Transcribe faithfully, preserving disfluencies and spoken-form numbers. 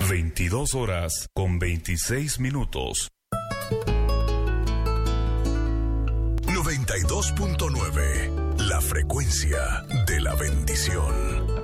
veintidós horas con veintiséis minutos. noventa y dos punto nueve, la frecuencia de la bendición.